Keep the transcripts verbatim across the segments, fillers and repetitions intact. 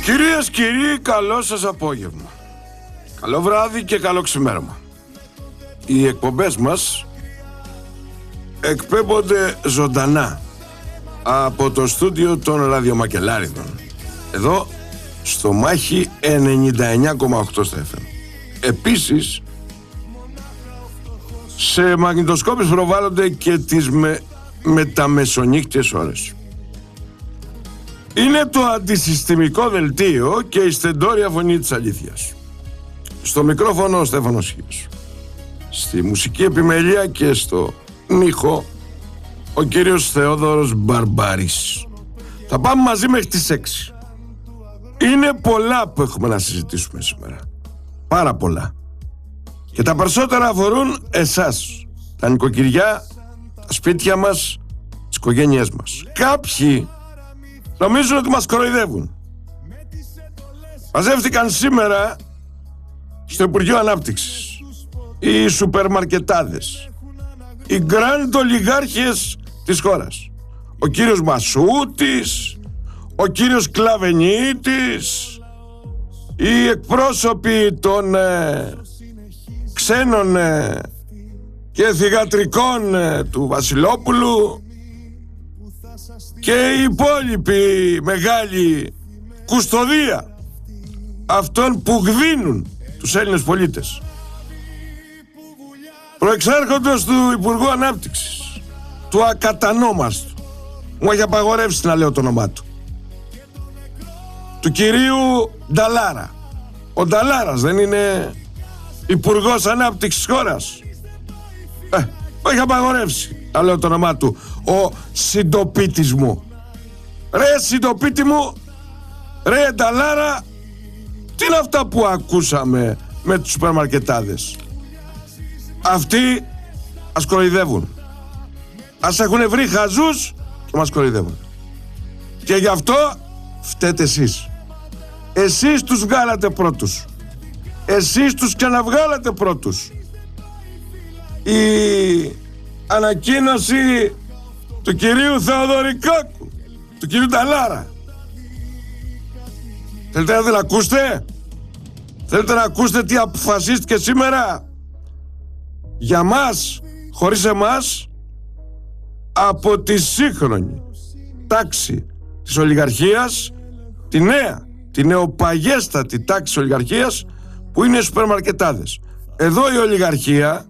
Κυρίες, κύριοι, καλό σας απόγευμα. Καλό βράδυ και καλό ξημέρωμα. Οι εκπομπές μας εκπέμπονται ζωντανά από το στούντιο των ραδιομακελάριδων, εδώ στο Μάχη ενενήντα εννιά κόμμα οκτώ στα εφ εμ. Επίσης, σε μαγνητοσκόπες προβάλλονται και τις με, μεταμεσονύχτιες ώρες. Είναι το αντισυστημικό δελτίο και η στεντόρια φωνή της αλήθειας. Στο μικρόφωνο ο Στέφανος Χίος. Στη μουσική επιμελία και στο μίχο ο κύριος Θεόδωρος Μπαρμπάρης. Θα πάμε μαζί μέχρι τις έξι. Είναι πολλά που έχουμε να συζητήσουμε σήμερα. Πάρα πολλά. Και τα περισσότερα αφορούν εσάς, τα νοικοκυριά, τα σπίτια μας, τις οικογένειές μας. Κάποιοι νομίζουν ότι μας κοροϊδεύουν. Μαζεύτηκαν σήμερα στο Υπουργείο Ανάπτυξης οι σούπερμαρκετάδες, οι γκραντ ολιγάρχες της χώρας. Ο κύριος Μασούτης, ο κύριος Κλαβενίτης, οι εκπρόσωποι των ε, ξένων ε, και θυγατρικών ε, του Βασιλόπουλου και η υπόλοιπη μεγάλη κουστοδία αυτών που γδίνουν τους Έλληνες πολίτες. Προεξάρχοντος του Υπουργού Ανάπτυξης, του ακατανόμαστου, μου έχει απαγορεύσει να λέω το όνομά του, του κυρίου Νταλάρα. Ο Νταλάρας δεν είναι Υπουργός Ανάπτυξης χώρας? Ε, μου έχει απαγορεύσει να λέω το όνομά του, ο συντοπίτης μου. Ρε συντοπίτη μου, ρε Νταλάρα, τι είναι αυτά που ακούσαμε με τους σούπερμαρκετάδες? Αυτοί μας κοροϊδεύουν. Ας έχουν βρει χαζούς και μας κοροϊδεύουν. Και γι' αυτό φταίτε εσείς. Εσείς τους βγάλατε πρώτους. Εσείς τους και να βγάλατε πρώτους. Η ανακοίνωση του κυρίου Θεοδωρικάκου, του κυρίου Νταλάρα, θέλετε να την ακούσετε? Θέλετε να ακούσετε τι αποφασίστηκε σήμερα για μας, χωρίς εμάς, από τη σύγχρονη τάξη της ολιγαρχίας, τη νέα, τη νεοπαγέστατη τάξη της ολιγαρχίας που είναι οι σούπερμαρκετάδες. Εδώ η ολιγαρχία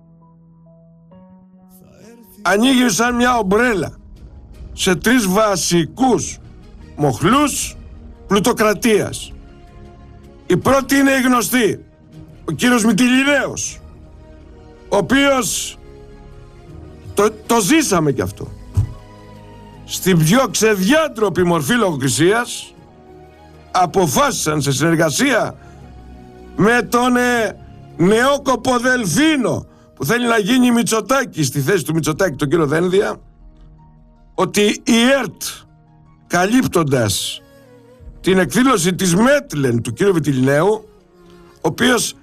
ανοίγει σαν μια ομπρέλα σε τρεις βασικούς μοχλούς πλουτοκρατίας. Η πρώτη είναι η γνωστή, ο κύριος Μυτιληναίος, ο οποίος το, το ζήσαμε κι αυτό, στην πιο ξεδιάντροπη μορφή λογοκρισίας αποφάσισαν σε συνεργασία με τον ε, νεόκοπο Δελφίνο που θέλει να γίνει Μητσοτάκη στη θέση του Μητσοτάκη, τον κύριο Δένδια, ότι η ΕΡΤ, καλύπτοντας την εκδήλωση της Μέτλεν του κύριου Μυτιληναίου, ο οποίος